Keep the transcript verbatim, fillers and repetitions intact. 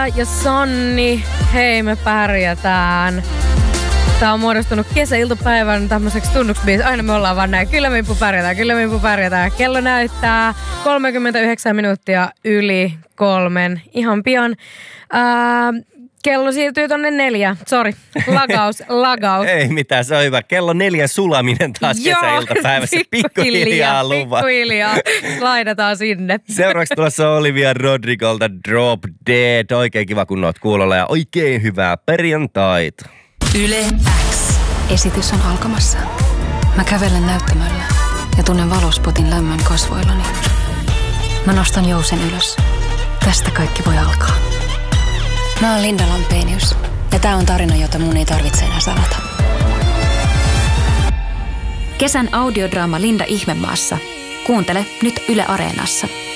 Ja Sonni, hei me pärjätään. Tää on muodostunut kesäiltapäivän tämmöiseksi tunnuksbiisi. Aina me ollaan vaan näin. Kyllä me impu pärjätään, kyllä me impu pärjätään. Kello näyttää kolmekymmentäyhdeksän minuuttia yli kolmen. Ihan pian. Ää, kello siirtyy tonne neljä. Sori. Lagaus, lagaus. Ei mitään, se on hyvä. Kello neljä sulaminen taas kesäiltapäivässä. Pikkuhiljaa luva. Pikkuhiljaa. Laidataan sinne. Seuraavaksi tulossa Olivia Rodrigolta Drop Dead. Oikein kiva, kun oot kuulolla ja oikein hyvää perjantaita. Yle X. Esitys on alkamassa. Mä kävelen näyttämöllä ja tunnen valospotin lämmön kasvoillani. Mä nostan jousen ylös. Tästä kaikki voi alkaa. Mä oon Linda Lampenius ja tää on tarina, jota mun ei tarvitse enää salata. Kesän audiodraama Linda Ihmemaassa. Kuuntele nyt Yle Areenassa.